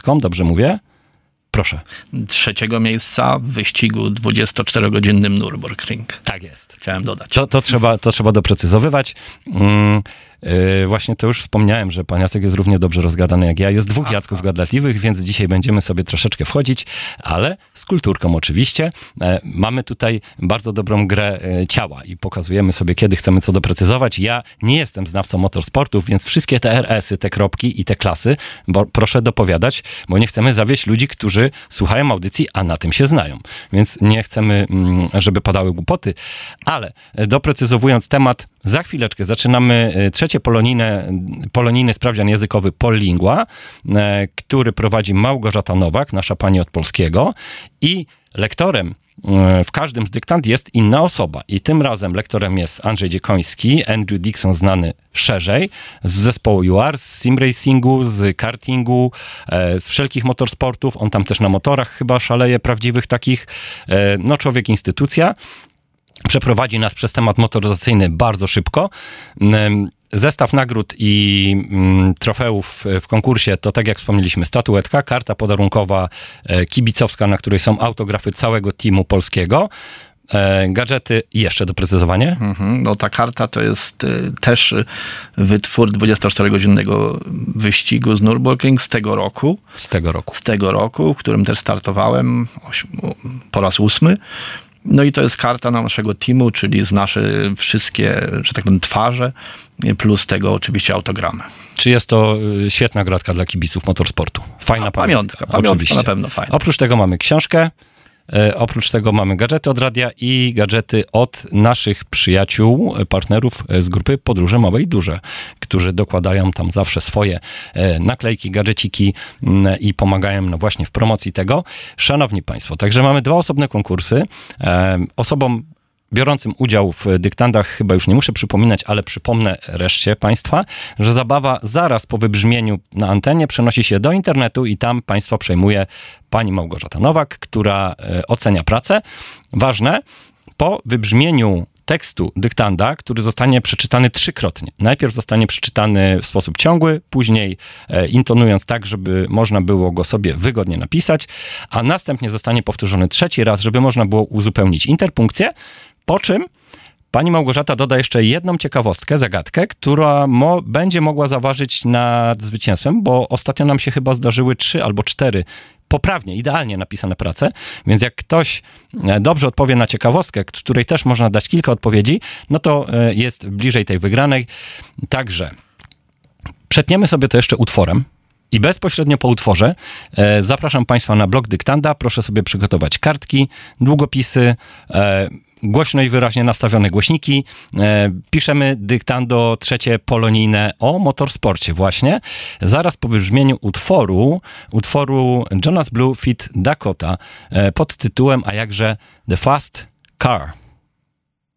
polską, dobrze mówię? Proszę. 3. miejsca w wyścigu 24-godzinnym Nürburgring. Tak jest. Chciałem dodać. To trzeba doprecyzowywać. Właśnie to już wspomniałem, że pan Jacek jest równie dobrze rozgadany jak ja. Jest 2 Jacków gadatliwych, więc dzisiaj będziemy sobie troszeczkę wchodzić, ale z kulturką oczywiście. Mamy tutaj bardzo dobrą grę ciała i pokazujemy sobie, kiedy chcemy co doprecyzować. Ja nie jestem znawcą motorsportów, więc wszystkie te RS-y, te kropki i te klasy, bo proszę dopowiadać, bo nie chcemy zawieść ludzi, którzy słuchają audycji, a na tym się znają. Więc nie chcemy, żeby padały głupoty, ale doprecyzowując temat, za chwileczkę zaczynamy 3. polonijny sprawdzian językowy Pollingua, który prowadzi Małgorzata Nowak, nasza pani od polskiego, i lektorem w każdym z dyktand jest inna osoba. I tym razem lektorem jest Andrzej Dziekoński, Andrew Dixon znany szerzej, z zespołu UR, z simracingu, z kartingu, z wszelkich motorsportów. On tam też na motorach chyba szaleje, prawdziwych takich. No człowiek instytucja. Przeprowadzi nas przez temat motoryzacyjny bardzo szybko. Zestaw nagród i trofeów w konkursie to, tak jak wspomnieliśmy, statuetka, karta podarunkowa kibicowska, na której są autografy całego teamu polskiego, gadżety i jeszcze doprecyzowanie. No ta karta to jest też wytwór 24-godzinnego wyścigu z Nürburgring z tego roku. Z tego roku, w którym też startowałem po raz 8. No i to jest karta naszego teamu, czyli z nasze wszystkie, że tak powiem, twarze, plus tego oczywiście autogramy. Czy jest to świetna gratka dla kibiców motorsportu? Fajna pamiątka oczywiście. Na pewno fajna. Oprócz tego mamy książkę, oprócz tego mamy gadżety od radia i gadżety od naszych przyjaciół, partnerów z grupy Podróże Małe i Duże, którzy dokładają tam zawsze swoje naklejki, gadżeciki i pomagają no właśnie w promocji tego. Szanowni Państwo, także mamy 2 osobne konkursy. Osobom biorącym udział w dyktandach chyba już nie muszę przypominać, ale przypomnę reszcie Państwa, że zabawa zaraz po wybrzmieniu na antenie przenosi się do internetu i tam Państwa przejmuje pani Małgorzata Nowak, która ocenia pracę. Ważne, po wybrzmieniu tekstu dyktanda, który zostanie przeczytany 3-krotnie. Najpierw zostanie przeczytany w sposób ciągły, później intonując tak, żeby można było go sobie wygodnie napisać, a następnie zostanie powtórzony 3. raz, żeby można było uzupełnić interpunkcję, po czym pani Małgorzata doda jeszcze jedną ciekawostkę, zagadkę, która będzie mogła zaważyć nad zwycięstwem, bo ostatnio nam się chyba zdarzyły 3 albo 4 poprawnie, idealnie napisane prace, więc jak ktoś dobrze odpowie na ciekawostkę, której też można dać kilka odpowiedzi, no to jest bliżej tej wygranej. Także przetniemy sobie to jeszcze utworem i bezpośrednio po utworze zapraszam Państwa na blog dyktanda. Proszę sobie przygotować kartki, długopisy, głośno i wyraźnie nastawione głośniki. Piszemy dyktando 3. polonijne o motorsporcie właśnie. Zaraz po wybrzmieniu utworu Jonas Blue feat. Dakota pod tytułem, a jakże The Fast Car.